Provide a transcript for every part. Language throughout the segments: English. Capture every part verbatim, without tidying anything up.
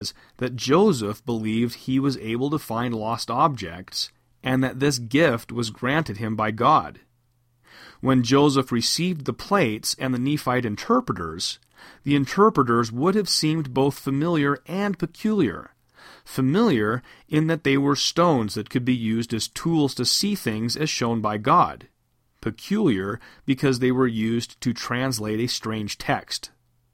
that Joseph believed he was able to find lost objects, and that this gift was granted him by God. When Joseph received the plates and the Nephite interpreters, the interpreters would have seemed both familiar and peculiar. Familiar in that they were stones that could be used as tools to see things as shown by God. Peculiar because they were used to translate a strange text.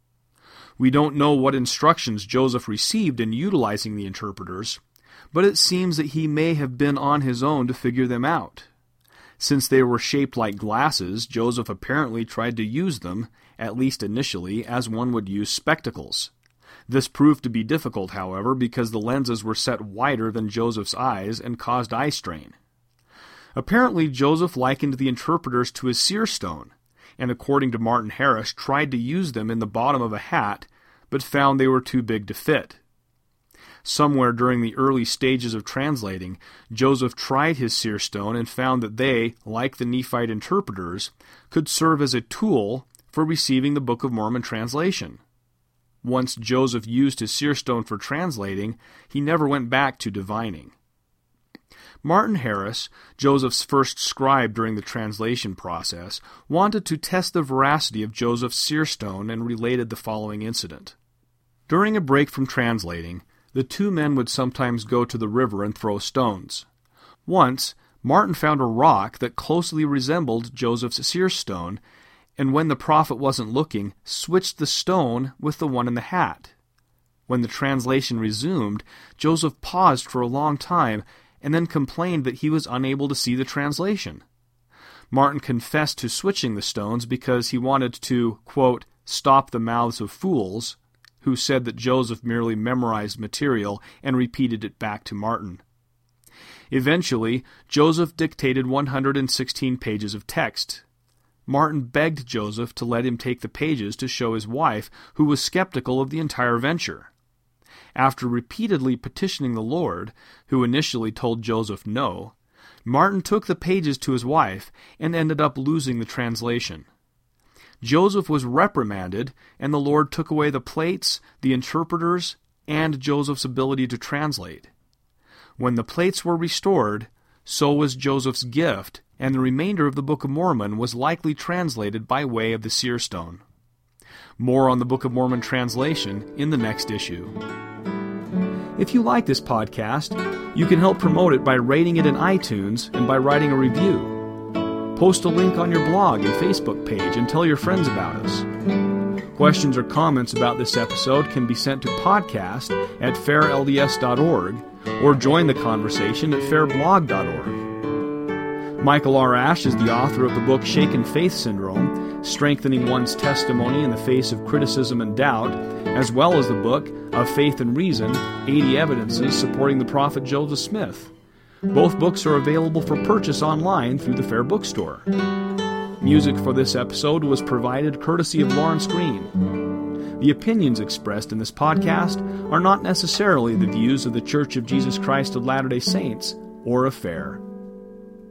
We don't know what instructions Joseph received in utilizing the interpreters, but it seems that he may have been on his own to figure them out. Since they were shaped like glasses, Joseph apparently tried to use them, at least initially, as one would use spectacles. This proved to be difficult, however, because the lenses were set wider than Joseph's eyes and caused eye strain. Apparently, Joseph likened the interpreters to a seer stone, and according to Martin Harris, tried to use them in the bottom of a hat, but found they were too big to fit. Somewhere during the early stages of translating, Joseph tried his seer stone and found that they, like the Nephite interpreters, could serve as a tool for receiving the Book of Mormon translation. Once Joseph used his seer stone for translating, he never went back to divining. Martin Harris, Joseph's first scribe during the translation process, wanted to test the veracity of Joseph's seer stone and related the following incident. During a break from translating, the two men would sometimes go to the river and throw stones. Once, Martin found a rock that closely resembled Joseph's seer stone, and when the prophet wasn't looking, switched the stone with the one in the hat. When the translation resumed, Joseph paused for a long time and then complained that he was unable to see the translation. Martin confessed to switching the stones because he wanted to, quote, stop the mouths of fools, who said that Joseph merely memorized material and repeated it back to Martin. Eventually, Joseph dictated one hundred sixteen pages of text. Martin begged Joseph to let him take the pages to show his wife, who was skeptical of the entire venture. After repeatedly petitioning the Lord, who initially told Joseph no, Martin took the pages to his wife and ended up losing the translation. Joseph was reprimanded, and the Lord took away the plates, the interpreters, and Joseph's ability to translate. When the plates were restored, so was Joseph's gift, and the remainder of the Book of Mormon was likely translated by way of the seer stone. More on the Book of Mormon translation in the next issue. If you like this podcast, you can help promote it by rating it in iTunes and by writing a review. Post a link on your blog and Facebook page and tell your friends about us. Questions or comments about this episode can be sent to podcast at fair l d s dot org or join the conversation at fair blog dot org. Michael R. Ash is the author of the book Shaken Faith Syndrome, Strengthening One's Testimony in the Face of Criticism and Doubt, as well as the book Of Faith and Reason, eighty Evidences Supporting the Prophet Joseph Smith. Both books are available for purchase online through the Fair Bookstore. Music for this episode was provided courtesy of Lawrence Green. The opinions expressed in this podcast are not necessarily the views of the Church of Jesus Christ of Latter-day Saints or of Fair.